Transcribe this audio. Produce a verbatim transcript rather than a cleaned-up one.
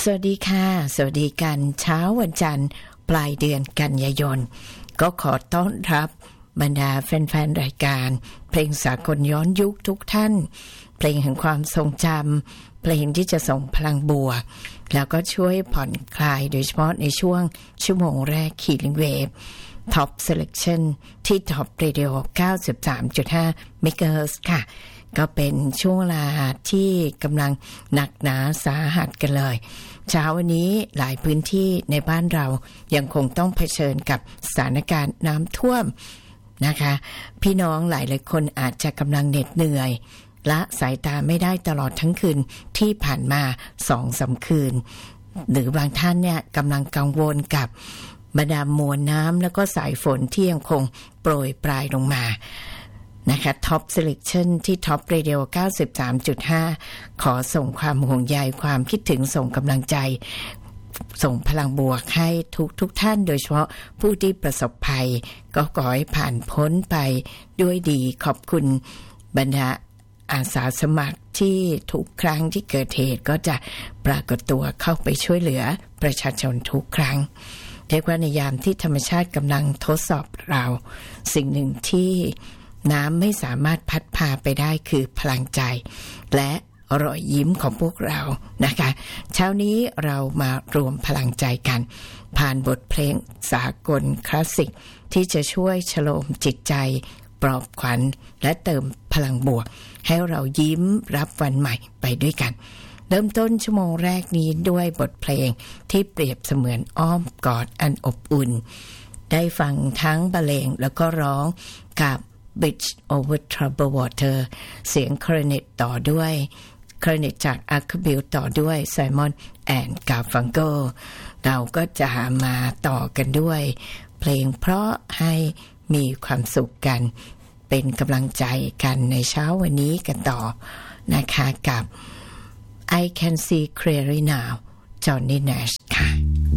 สวัสดีค่ะสวัสดีกันเช้าวันจันทร์ปลายเดือนกันยายนก็ขอต้อนรับบรรดาแฟนๆรายการเพลงสากลย้อนยุคทุกท่านเพลงแห่งความทรงจำเพลงที่จะส่งพลังบวกแล้วก็ช่วยผ่อนคลายโดยเฉพาะในช่วงชั่วโมงแรกขีดลิงเวฟท็อปเซเลคชั่นที่ท็อปเรดิโอ เก้าสิบสามจุดห้า เมกะเฮิรตซ์ค่ะก็เป็นช่วงเวลาที่กำลังหนักหนาสาหัสกันเลยเช้าวันนี้หลายพื้นที่ในบ้านเรายังคงต้องเผชิญกับสถานการณ์น้ำท่วมนะคะพี่น้องหลายหลายคนอาจจะกำลังเหน็ดเหนื่อยละสายตาไม่ได้ตลอดทั้งคืนที่ผ่านมา สองถึงสาม คืนหรือบางท่านเนี่ยกำลังกังวลกับบรรดามวลน้ำแล้วก็สายฝนที่ยังคงโปรยปลายลงมานะคะ Top Selection ที่ Top Radio เก้าสิบสามจุดห้า ขอส่งความห่วงใยความคิดถึงส่งกำลังใจส่งพลังบวกให้ทุกทุกท่านโดยเฉพาะผู้ที่ประสบภัยก็ขอให้ผ่านพ้นไปด้วยดีขอบคุณบรรดาอาสาสมัครที่ทุกครั้งที่เกิดเหตุก็จะปรากฏตัวเข้าไปช่วยเหลือประชาชนทุกครั้งเรียกว่าในยามที่ธรรมชาติกำลังทดสอบเราสิ่งหนึ่งที่น้ำไม่สามารถพัดพาไปได้คือพลังใจและรอยยิ้มของพวกเรานะคะเช้านี้เรามารวมพลังใจกันผ่านบทเพลงสากลคลาสสิกที่จะช่วยชโลมจิตใจปลอบขวัญและเติมพลังบวกให้เรายิ้มรับวันใหม่ไปด้วยกันเริ่มต้นชั่วโมงแรกนี้ด้วยบทเพลงที่เปรียบเสมือนอ้อมกอดอันอบอุ่นได้ฟังทั้งบรรเลงแล้วก็ร้องกับ Bridge Over Troubled Water เสียงคลาริเนตต่อด้วยคลาริเนตจากอาร์คบิลต่อด้วยไซมอนแอนด์กาฟังโกเราก็จะมาต่อกันด้วยเพลงเพราะให้มีความสุขกันเป็นกำลังใจกันในเช้าวันนี้กันต่อนะคะกับ I Can See Clearly Now Johnny Nash